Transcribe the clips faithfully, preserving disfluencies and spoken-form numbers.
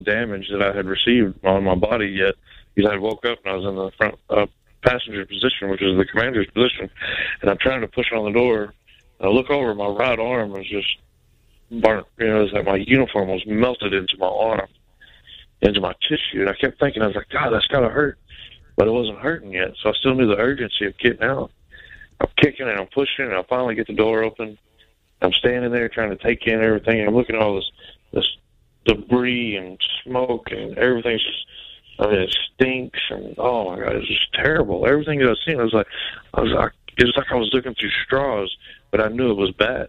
damage that I had received on my body yet. Because I woke up and I was in the front uh, passenger position, which is the commander's position, and I'm trying to push on the door. I look over, my right arm was just burnt. You know, it was like my uniform was melted into my arm, into my tissue. And I kept thinking, I was like, God, that's got to hurt. But it wasn't hurting yet, so I still knew the urgency of getting out. I'm kicking and I'm pushing, and I finally get the door open. I'm standing there trying to take in everything, and I'm looking at all this, this debris and smoke, and everything's just, I mean, it stinks, and oh my God, it's just terrible. Everything that I seen, I was like, I was like, it was like I was looking through straws, but I knew it was bad.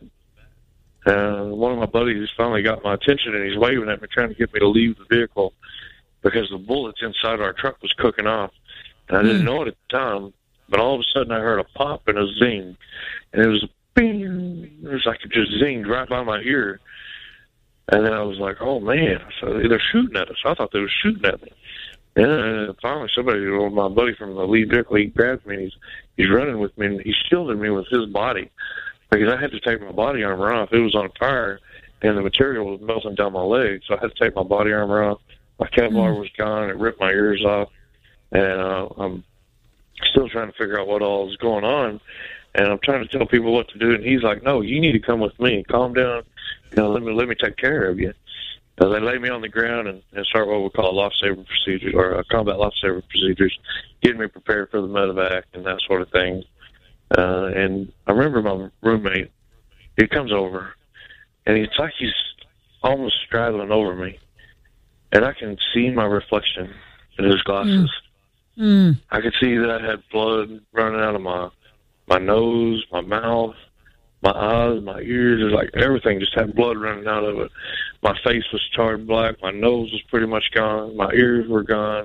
And one of my buddies finally got my attention, and he's waving at me, trying to get me to leave the vehicle because the bullets inside our truck was cooking off. And I didn't know it at the time, but all of a sudden I heard a pop and a zing, and it was a bing. It was like it just zinged right by my ear. And then I was like, oh man, so they're shooting at us. I thought they were shooting at me. And finally somebody, my buddy from the lead vehicle, he grabs me and he's, he's running with me, and he shielded me with his body because I had to take my body armor off. It was on fire and the material was melting down my leg, so I had to take my body armor off. My Kevlar was gone. It ripped my ears off. And uh, I'm still trying to figure out what all is going on. And I'm trying to tell people what to do. And he's like, no, you need to come with me. Calm down. You know, let me let me take care of you. So they lay me on the ground and, and start what we call lifesaver procedures, or uh, combat lifesaver procedures, getting me prepared for the medevac and that sort of thing. Uh, and I remember my roommate, he comes over, and it's like he's almost straddling over me. And I can see my reflection in his glasses. Mm. Mm. I could see that I had blood running out of my my nose, my mouth, my eyes, my ears. It was like everything just had blood running out of it. My face was charred black. My nose was pretty much gone. My ears were gone.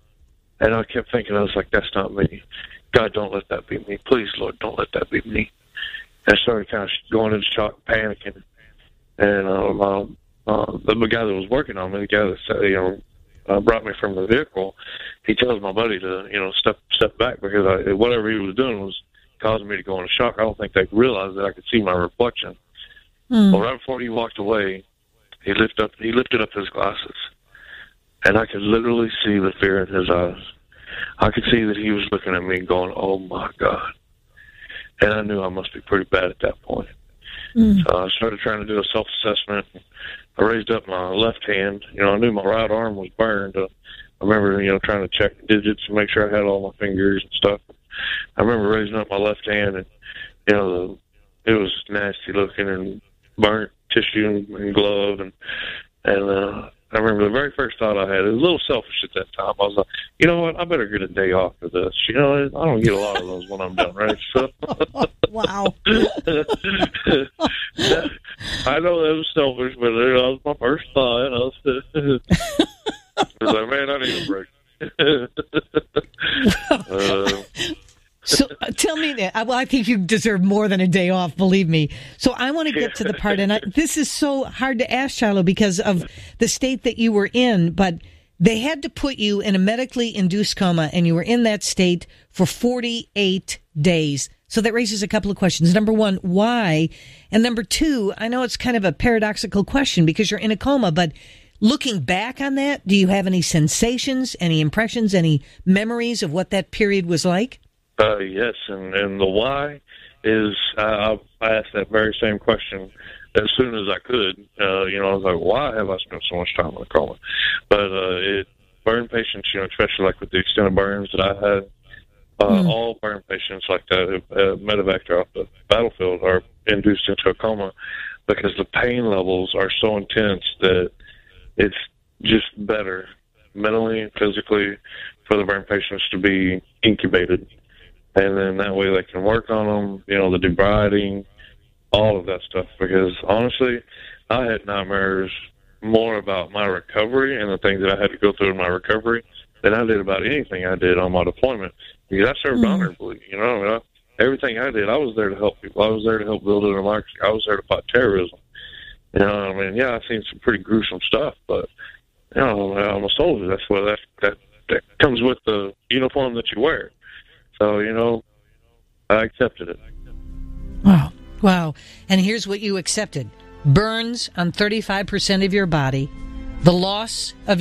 And I kept thinking, I was like, that's not me. God, don't let that be me. Please, Lord, don't let that be me. And I started kind of going into shock, panicking. And uh, my, uh, the guy that was working on me, the guy that said, you know, Uh, brought me from the vehicle, he tells my buddy to, you know, step step back because I, whatever he was doing was causing me to go into shock. I don't think they realized that I could see my reflection. Mm. Well, right before he walked away, he lifted up he lifted up his glasses, and I could literally see the fear in his eyes. I could see that he was looking at me going, oh my God. And I knew I must be pretty bad at that point. Mm. So I started trying to do a self-assessment. I raised up my left hand. You know, I knew my right arm was burned. Uh, I remember, you know, trying to check digits and make sure I had all my fingers and stuff. I remember raising up my left hand, and, you know, the, it was nasty looking and burnt tissue and, and glove. And, and uh, I remember the very first thought I had, it was a little selfish at that time. I was like, you know what, I better get a day off for this. You know, I don't get a lot of those when I'm done, right? So, wow. I know that was selfish, but that was my first thought. I was, I was like, man, I need a break. uh, so uh, tell me that. Well, I think you deserve more than a day off, believe me. So I want to get to the part, and I, this is so hard to ask, Shiloh, because of the state that you were in, but they had to put you in a medically induced coma, and you were in that state for forty-eight days. So that raises a couple of questions. Number one, why? And number two, I know it's kind of a paradoxical question because you're in a coma, but looking back on that, do you have any sensations, any impressions, any memories of what that period was like? Uh, yes, and, and the why is uh, I asked that very same question as soon as I could. Uh, you know, I was like, why have I spent so much time in a coma? But uh, it burn patients, you know, especially like with the extended burns that I had, Uh, mm. all burn patients like that, uh, medevac off the battlefield, are induced into a coma because the pain levels are so intense that it's just better mentally and physically for the burn patients to be incubated. And then that way they can work on them, you know, the debriding, all of that stuff. Because honestly, I had nightmares more about my recovery and the things that I had to go through in my recovery than I did about anything I did on my deployment. Because I served mm. honorably, you know. I mean, I, everything I did, I was there to help people. I was there to help build a democracy. I was there to fight terrorism. You know, I mean, yeah, I've seen some pretty gruesome stuff, but you know, I'm a soldier. That's what that that that comes with the uniform that you wear. So, you know, I accepted it. Wow, wow! And here's what you accepted: burns on thirty-five percent of your body, The loss of